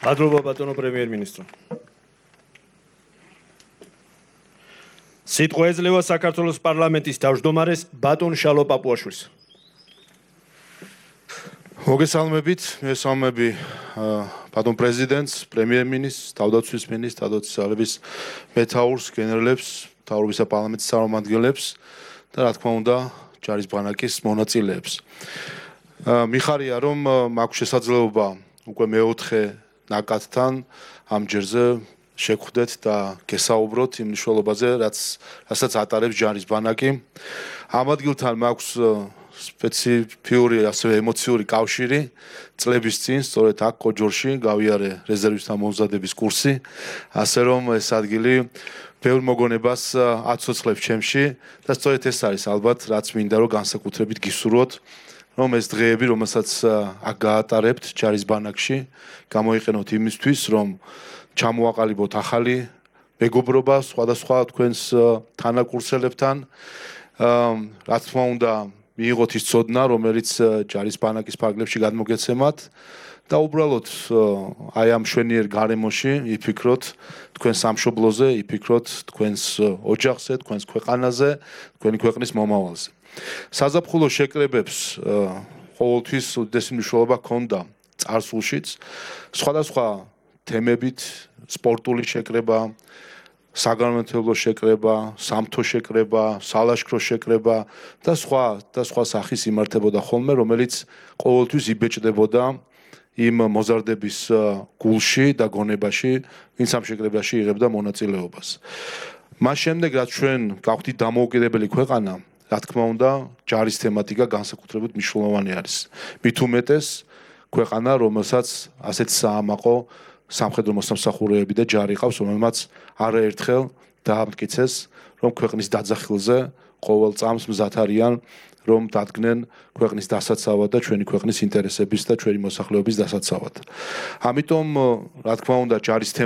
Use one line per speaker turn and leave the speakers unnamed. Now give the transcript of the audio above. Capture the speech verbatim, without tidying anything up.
მადლობა ბატონო პრემიერ-მინისტრო. სიტყვა ეძლევა საქართველოს პარლამენტის თავმჯდომარეს ბატონ შალო პაპუაშვილს.
მოგესალმებით, მესალმები ბატონ პრეზიდენტს, პრემიერ-მინისტრს, თავდაცვის მინისტრს, თავდაცვის ძალების მეთაურს, გენერლებს, მთავრობისა პარლამენტის წარმომადგენლებს და რა თქმა უნდა, ჯარის ბანაკის მონაწილეებს. მიხარია, რომ მაქვს შესაძლებლობა უკვე მეოთხე ნაკადთან ამ ჯერზე შეგხვდეთ და გესაუბროთ იმ მნიშვნელობაზე, რაც რასაც ატარებს ჯარის ბანაკი. ამ ადგილთან მაქვს სპეციფიური, ასევე ემოციური კავშირი. წლების წინ, სწორედ აქ კოჯორში გავიარე რეზერვისტთა მომზადების კურსი, ასე რომ ეს ადგილი ბევრ მოგონებას აცოცხლებს ჩემში და სწორედ ეს არის ალბათ, რაც მინდა რომ განსაკუთრებით გისურვოთ, რომ ეს დღეები, რომელსაც აქ გაატარებთ ჯარის ბანაკში, გამოიყენოთ იმისთვის, რომ ჩამოაყალიბოთ ახალი მეგობრობა სხვადასხვა თქვენს თანაკურსელებთან. რა თქმა უნდა, მიიღოთ ის ცოდნა, რომელიც ჯარის ბანაკის ფარგლებში გადმოგეცემათ და უბრალოდ აი ამ მშვენიერ გარემოში იფიქროთ თქვენს სამშობლოზე, იფიქროთ თქვენს ოჯახზე, თქვენს ქვეყანაზე, თქვენი ქვეყნის მომავალზე. საზაფხულო შეკრებებს ყოველთვის უდიდესი მნიშვნელობა ჰქონდა წარსულშიც, სხვადასხვა თემებით, სპორტული შეკრება, საგანმანათლებლო შეკრება, სამთო შეკრება, სალაშქრო შეკრება და სხვა და სხვა სახის იმართებოდა ხოლმე, რომელიც ყოველთვის იბეჭდებოდა იმ მოზარდების გულში და გონებაში, ვინც ამ შეკრებაში იღებდა მონაწილეობას. მას შემდეგ, რაც ჩვენ გავხდით დამოუკიდებელი ქვეყანა, რა თქმა უნდა, ჯარის თემატიკა განსაკუთრებით მნიშვნელოვანი არის. მით უმეტეს ქვეყანა, რომელსაც ასეთ საამაყო სამხედრო მოსამსახურეები და ჯარი ყავს, რომელმაც არაერთხელ დაამტკიცეს, რომ ქვეყნის დაძახილზე ყოველ წამს მზად არიან, რომ დადგნენ ქვეყნის დასაცავად და ჩვენი ქვეყნის ინტერესების და ჩვენი მოსახლეობის დასაცავად. ამიტომ, რა თქმა უნდა, ჯარის